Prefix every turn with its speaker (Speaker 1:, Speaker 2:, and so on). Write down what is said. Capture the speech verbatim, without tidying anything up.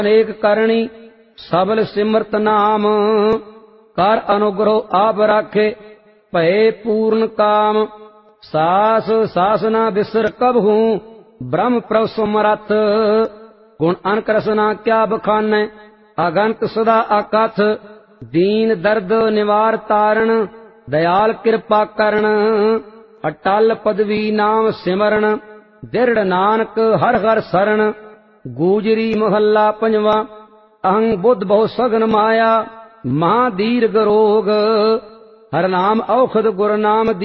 Speaker 1: अनेक करणी सबल सिमरत नाम। कर अनुग्रह आप राखे भय पूर्ण काम। सास सास न बिसर कबहू ब्रह्म प्रभ सुमरथ। गुण अनक रसना क्या बखानै अगंत सदा अकथ। दीन दर्द निवार तारण दयाल कृपा करण। अटल पदवी नाम सिमरण दृढ़ नानक हर हर शरण। गूजरी महला पंजवा। अहं बुद्ध बहु सघन माया महादीर्घ रोग। हर नाम औखद गुर नाम